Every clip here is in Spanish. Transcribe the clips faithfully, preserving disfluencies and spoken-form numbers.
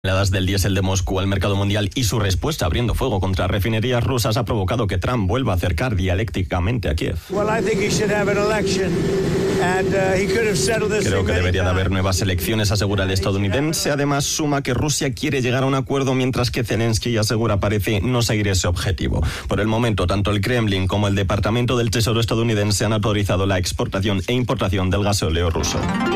Las del diésel de Moscú al mercado mundial y su respuesta abriendo fuego contra refinerías rusas ha provocado que Trump vuelva a acercar dialécticamente a Kiev. Creo que debería de haber nuevas elecciones, asegura el estadounidense. Además, suma que Rusia quiere llegar a un acuerdo, mientras que Zelensky asegura parece no seguir ese objetivo. Por el momento, tanto el Kremlin como el Departamento del Tesoro estadounidense han autorizado la exportación e importación del gasóleo ruso.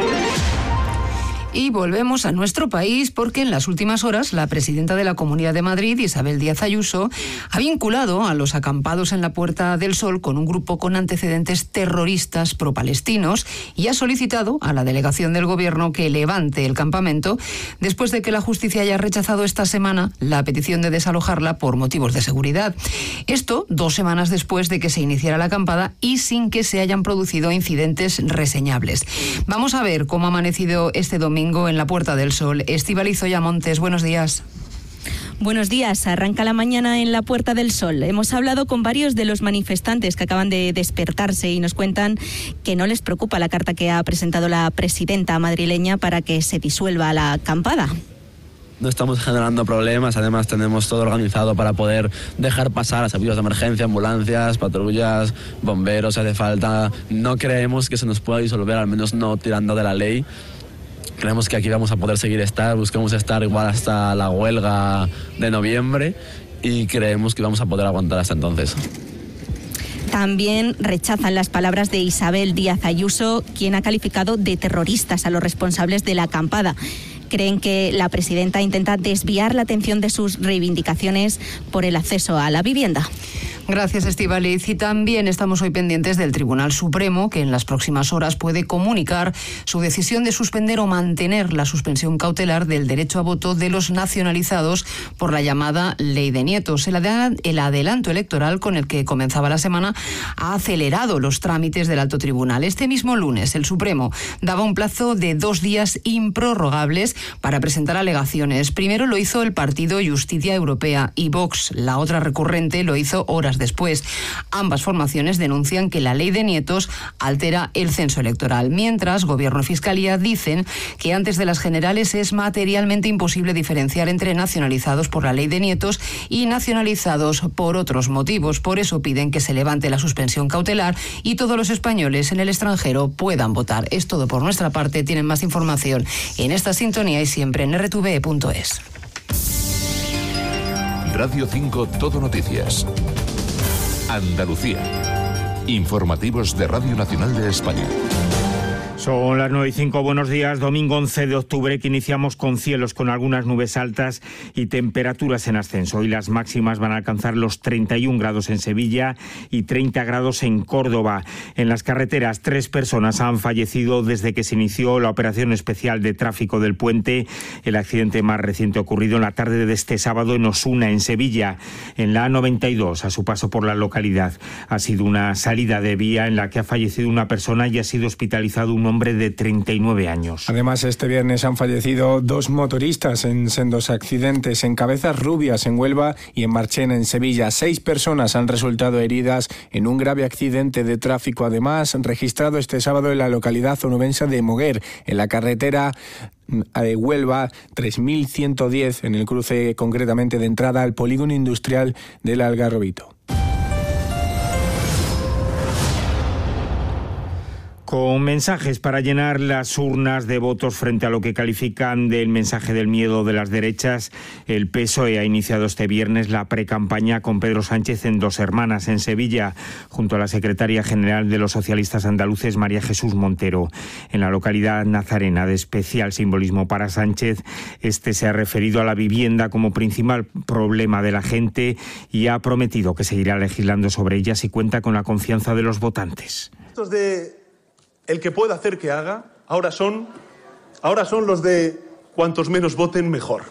Y volvemos a nuestro país porque en las últimas horas la presidenta de la Comunidad de Madrid, Isabel Díaz Ayuso, ha vinculado a los acampados en la Puerta del Sol con un grupo con antecedentes terroristas pro-palestinos y ha solicitado a la delegación del Gobierno que levante el campamento después de que la justicia haya rechazado esta semana la petición de desalojarla por motivos de seguridad. Esto dos semanas después de que se iniciara la acampada y sin que se hayan producido incidentes reseñables. Vamos a ver cómo ha amanecido este domingo en la Puerta del Sol. Estíbaliz Oya Montes, buenos días. Buenos días. Arranca la mañana en la Puerta del Sol. Hemos hablado con varios de los manifestantes que acaban de despertarse y nos cuentan que no les preocupa la carta que ha presentado la presidenta madrileña para que se disuelva la acampada. No estamos generando problemas, además tenemos todo organizado para poder dejar pasar a servicios de emergencia, ambulancias, patrullas, bomberos, si hace falta. No creemos que se nos pueda disolver, al menos no tirando de la ley. Creemos que aquí vamos a poder seguir estar, buscamos estar igual hasta la huelga de noviembre y creemos que vamos a poder aguantar hasta entonces. También rechazan las palabras de Isabel Díaz Ayuso, quien ha calificado de terroristas a los responsables de la acampada. Creen que la presidenta intenta desviar la atención de sus reivindicaciones por el acceso a la vivienda. Gracias, Estíbaliz. Y también estamos hoy pendientes del Tribunal Supremo, que en las próximas horas puede comunicar su decisión de suspender o mantener la suspensión cautelar del derecho a voto de los nacionalizados por la llamada Ley de Nietos. El adelanto electoral con el que comenzaba la semana ha acelerado los trámites del Alto Tribunal. Este mismo lunes, el Supremo daba un plazo de dos días improrrogables para presentar alegaciones. Primero lo hizo el partido Justicia Europea y Vox. La otra recurrente lo hizo horas después. Ambas formaciones denuncian que la Ley de Nietos altera el censo electoral, mientras Gobierno y Fiscalía dicen que antes de las generales es materialmente imposible diferenciar entre nacionalizados por la Ley de Nietos y nacionalizados por otros motivos. Por eso piden que se levante la suspensión cautelar y todos los españoles en el extranjero puedan votar. Es todo por nuestra parte. Tienen más información en esta sintonía y siempre en erre te ve punto es. Radio cinco Todo Noticias. Andalucía. Informativos de Radio Nacional de España. Son las nueve y cinco, buenos días. Domingo once de octubre, que iniciamos con cielos con algunas nubes altas y temperaturas en ascenso. Hoy las máximas van a alcanzar los treinta y un grados en Sevilla y treinta grados en Córdoba. En las carreteras, tres personas han fallecido desde que se inició la operación especial de tráfico del puente. El accidente más reciente ocurrido en la tarde de este sábado en Osuna, en Sevilla. En la A noventa y dos, a su paso por la localidad, ha sido una salida de vía en la que ha fallecido una persona y ha sido hospitalizado un hombre de treinta y nueve años. Además, este viernes han fallecido dos motoristas en sendos accidentes en Cabezas Rubias, en Huelva, y en Marchena, en Sevilla. Seis personas han resultado heridas en un grave accidente de tráfico, además registrado este sábado en la localidad onubense de Moguer, en la carretera de Huelva tres mil ciento diez, en el cruce concretamente de entrada al polígono industrial del Algarrobito. Con mensajes para llenar las urnas de votos frente a lo que califican del mensaje del miedo de las derechas, el P S O E ha iniciado este viernes la precampaña con Pedro Sánchez en Dos Hermanas, en Sevilla, junto a la secretaria general de los socialistas andaluces, María Jesús Montero. En la localidad nazarena, de especial simbolismo para Sánchez, este se ha referido a la vivienda como principal problema de la gente y ha prometido que seguirá legislando sobre ellas y cuenta con la confianza de los votantes. Estos de el que pueda hacer que haga, ahora son, ahora son los de cuantos menos voten, mejor.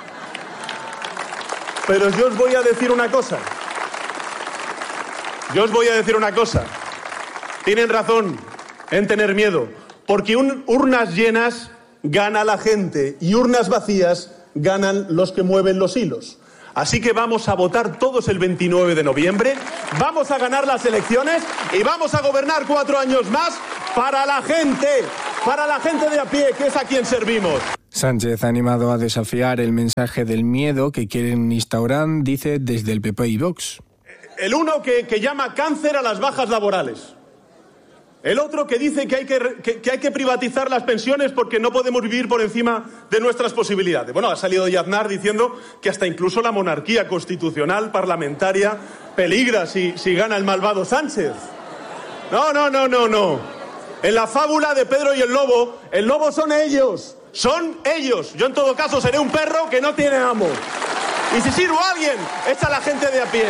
Pero yo os voy a decir una cosa. Yo os voy a decir una cosa. Tienen razón en tener miedo, porque un, urnas llenas gana la gente y urnas vacías ganan los que mueven los hilos. Así que vamos a votar todos el veintinueve de noviembre, vamos a ganar las elecciones y vamos a gobernar cuatro años más para la gente, para la gente de a pie, que es a quien servimos. Sánchez ha animado a desafiar el mensaje del miedo que quieren instaurar, dice, desde el P P y Vox. El uno que, que llama cáncer a las bajas laborales. El otro que dice que hay que, que, que hay que privatizar las pensiones porque no podemos vivir por encima de nuestras posibilidades. Bueno, ha salido de Aznar diciendo que hasta incluso la monarquía constitucional parlamentaria peligra si, si gana el malvado Sánchez. No, no, no, no, no. En la fábula de Pedro y el lobo, el lobo son ellos, son ellos. Yo en todo caso seré un perro que no tiene amo. Y si sirvo a alguien, es a la gente de a pie.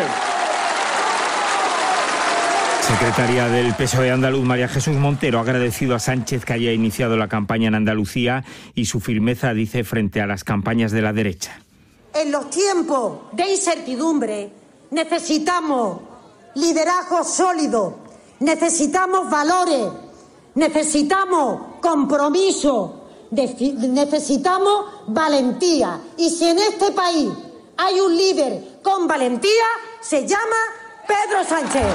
Secretaria del P S O E andaluz, María Jesús Montero, ha agradecido a Sánchez que haya iniciado la campaña en Andalucía y su firmeza, dice, frente a las campañas de la derecha. En los tiempos de incertidumbre necesitamos liderazgo sólido, necesitamos valores, necesitamos compromiso, necesitamos valentía. Y si en este país hay un líder con valentía, se llama Pedro Sánchez.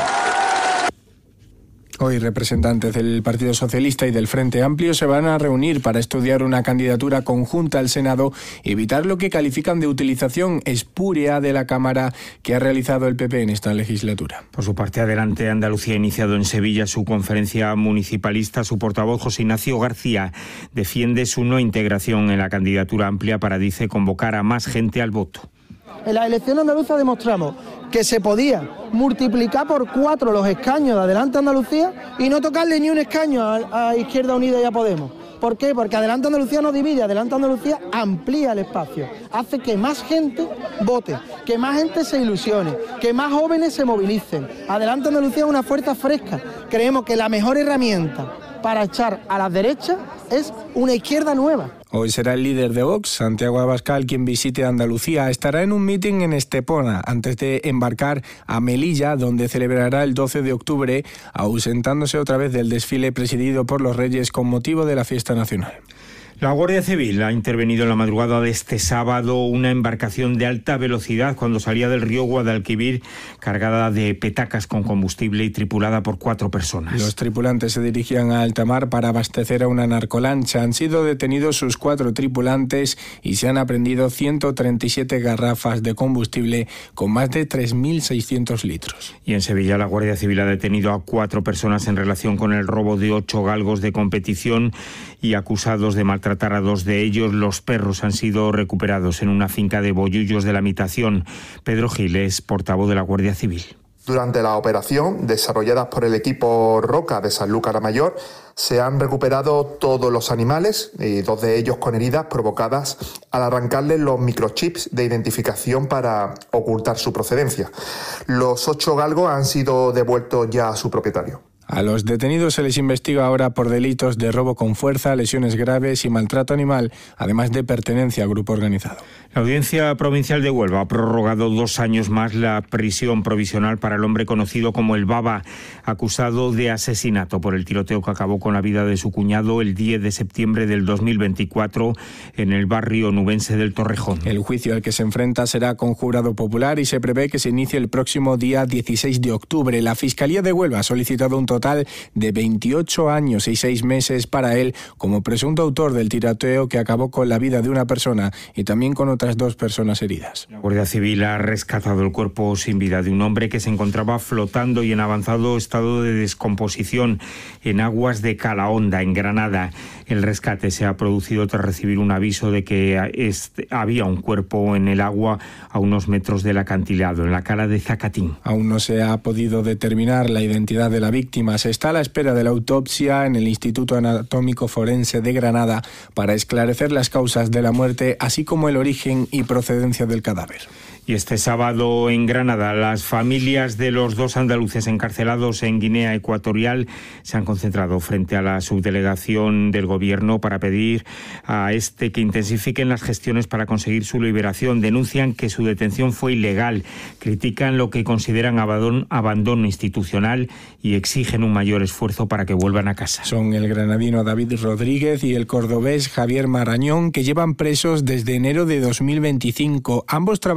Hoy representantes del Partido Socialista y del Frente Amplio se van a reunir para estudiar una candidatura conjunta al Senado y evitar lo que califican de utilización espúrea de la Cámara que ha realizado el P P en esta legislatura. Por su parte, Adelante Andalucía ha iniciado en Sevilla su conferencia municipalista. Su portavoz, José Ignacio García, defiende su no integración en la candidatura amplia para, dice, convocar a más gente al voto. En las elecciones andaluzas demostramos que se podía multiplicar por cuatro los escaños de Adelante Andalucía y no tocarle ni un escaño a, a Izquierda Unida y a Podemos. ¿Por qué? Porque Adelante Andalucía no divide, Adelante Andalucía amplía el espacio, hace que más gente vote, que más gente se ilusione, que más jóvenes se movilicen. Adelante Andalucía es una fuerza fresca. Creemos que la mejor herramienta para echar a las derechas es una izquierda nueva. Hoy será el líder de Vox, Santiago Abascal, quien visite Andalucía. Estará en un mitin en Estepona antes de embarcar a Melilla, donde celebrará el doce de octubre, ausentándose otra vez del desfile presidido por los Reyes con motivo de la fiesta nacional. La Guardia Civil ha intervenido en la madrugada de este sábado una embarcación de alta velocidad cuando salía del río Guadalquivir cargada de petacas con combustible y tripulada por cuatro personas. Los tripulantes se dirigían a alta mar para abastecer a una narcolancha. Han sido detenidos sus cuatro tripulantes y se han aprehendido ciento treinta y siete garrafas de combustible con más de tres mil seiscientos litros. Y en Sevilla la Guardia Civil ha detenido a cuatro personas en relación con el robo de ocho galgos de competición y acusados de maltratar tratar a dos de ellos. Los perros han sido recuperados en una finca de Bollullos de la Mitación. Pedro Gil es portavoz de la Guardia Civil. Durante la operación, desarrollada por el equipo Roca de Sanlúcar la Mayor, se han recuperado todos los animales, y dos de ellos con heridas provocadas al arrancarles los microchips de identificación para ocultar su procedencia. Los ocho galgos han sido devueltos ya a su propietario. A los detenidos se les investiga ahora por delitos de robo con fuerza, lesiones graves y maltrato animal, además de pertenencia a grupo organizado. La Audiencia Provincial de Huelva ha prorrogado dos años más la prisión provisional para el hombre conocido como el Baba, acusado de asesinato por el tiroteo que acabó con la vida de su cuñado el diez de septiembre del dos mil veinticuatro en el barrio nubense del Torrejón. El juicio al que se enfrenta será con jurado popular y se prevé que se inicie el próximo día dieciséis de octubre. La Fiscalía de Huelva ha solicitado un total total de veintiocho años y seis meses para él como presunto autor del tiroteo que acabó con la vida de una persona y también con otras dos personas heridas. La Guardia Civil ha rescatado el cuerpo sin vida de un hombre que se encontraba flotando y en avanzado estado de descomposición en aguas de Calahonda, en Granada. El rescate se ha producido tras recibir un aviso de que este, había un cuerpo en el agua a unos metros del acantilado, en la cala de Zacatín. Aún no se ha podido determinar la identidad de la víctima. Se está a la espera de la autopsia en el Instituto Anatómico Forense de Granada para esclarecer las causas de la muerte, así como el origen y procedencia del cadáver. Y este sábado en Granada, las familias de los dos andaluces encarcelados en Guinea Ecuatorial se han concentrado frente a la subdelegación del Gobierno para pedir a este que intensifiquen las gestiones para conseguir su liberación. Denuncian que su detención fue ilegal, critican lo que consideran abandono, abandono institucional y exigen un mayor esfuerzo para que vuelvan a casa. Son el granadino David Rodríguez y el cordobés Javier Marañón, que llevan presos desde enero de dos mil veinticinco. Ambos trabajaban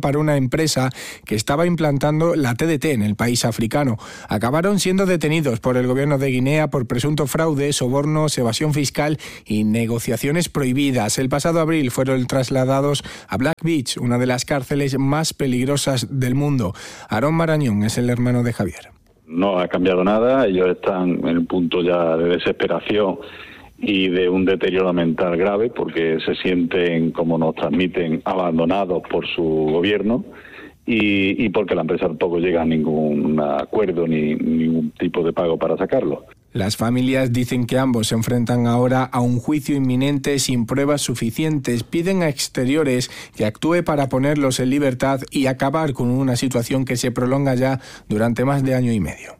para una empresa que estaba implantando la T D T en el país africano. Acabaron siendo detenidos por el gobierno de Guinea por presunto fraude, sobornos, evasión fiscal y negociaciones prohibidas. El pasado abril fueron trasladados a Black Beach, una de las cárceles más peligrosas del mundo. Aarón Marañón es el hermano de Javier. No ha cambiado nada, ellos están en un punto ya de desesperación y de un deterioro mental grave porque se sienten, como nos transmiten, abandonados por su gobierno y, y porque la empresa tampoco llega a ningún acuerdo ni ningún tipo de pago para sacarlo. Las familias dicen que ambos se enfrentan ahora a un juicio inminente sin pruebas suficientes. Piden a Exteriores que actúe para ponerlos en libertad y acabar con una situación que se prolonga ya durante más de año y medio.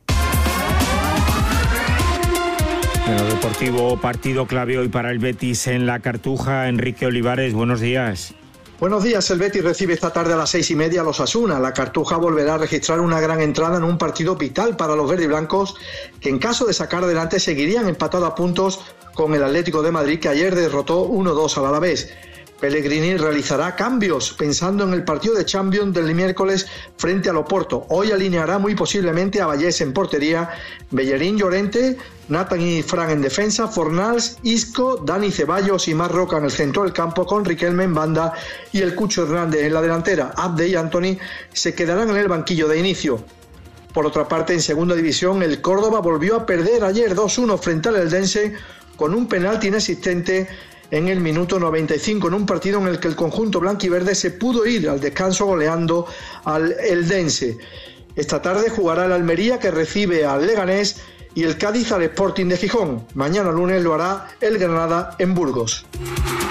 En lo deportivo, partido clave hoy para el Betis en la Cartuja. Enrique Olivares, buenos días. Buenos días, el Betis recibe esta tarde a las seis y media a los Osasuna. La Cartuja volverá a registrar una gran entrada en un partido vital para los verdiblancos, que en caso de sacar adelante seguirían empatados a puntos con el Atlético de Madrid, que ayer derrotó uno dos al Alavés. Pellegrini realizará cambios pensando en el partido de Champions del miércoles frente al Oporto. Hoy alineará muy posiblemente a Vallés en portería, Bellerín, Llorente, Nathan y Fran en defensa, Fornals, Isco, Dani Ceballos y Marc Roca en el centro del campo, con Riquelme en banda y el Cucho Hernández en la delantera. Abde y Antony se quedarán en el banquillo de inicio. Por otra parte, en segunda división, el Córdoba volvió a perder ayer dos uno frente al Eldense con un penalti inexistente en el minuto noventa y cinco, en un partido en el que el conjunto blanquiverde se pudo ir al descanso goleando al Eldense. Esta tarde jugará el Almería, que recibe al Leganés, y el Cádiz al Sporting de Gijón. Mañana lunes lo hará el Granada en Burgos.